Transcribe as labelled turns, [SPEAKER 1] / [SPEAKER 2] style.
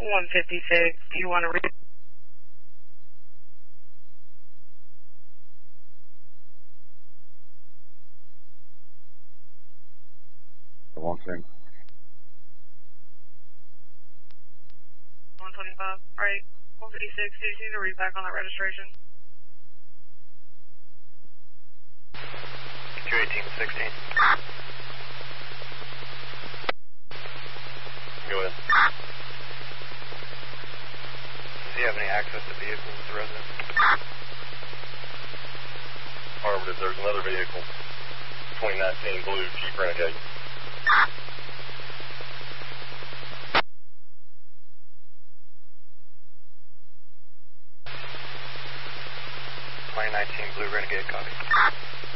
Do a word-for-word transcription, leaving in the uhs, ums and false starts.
[SPEAKER 1] one fifty-six, do you want to read?
[SPEAKER 2] One thing.
[SPEAKER 1] one twenty-five, right. one fifty-six, do you just need to read back on that registration?
[SPEAKER 3] two eighteen sixteen. Go ahead. Does he have any access to vehicles with the resident?
[SPEAKER 4] Harvard, there's another vehicle, twenty nineteen blue Jeep Renegade.
[SPEAKER 3] twenty nineteen blue Renegade, copy.